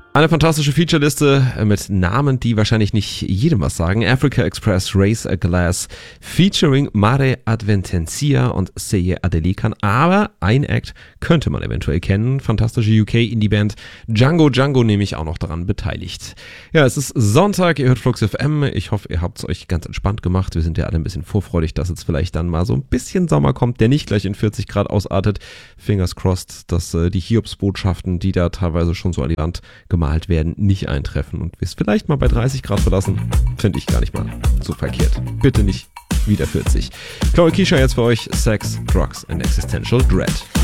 Eine fantastische Featureliste mit Namen, die wahrscheinlich nicht jedem was sagen. Africa Express, Raise a Glass, featuring Mare Adventencia und Seye Adelikan. Aber ein Act könnte man eventuell kennen. Fantastische UK-Indie-Band. Django nämlich auch noch daran beteiligt. Ja, es ist Sonntag, ihr hört Flux FM. Ich hoffe, ihr habt es euch ganz entspannt gemacht. Wir sind ja alle ein bisschen vorfreudig, dass jetzt vielleicht dann mal so ein bisschen Sommer kommt, der nicht gleich in 40 Grad ausartet. Fingers crossed, dass die Hiobsbotschaften, die da teilweise schon so an die Wand gemalt werden, nicht eintreffen und wir es vielleicht mal bei 30 Grad verlassen, finde ich gar nicht mal so verkehrt. Bitte nicht wieder 40. Chloe Keisha jetzt für euch, Sex, Drugs and Existential Dread.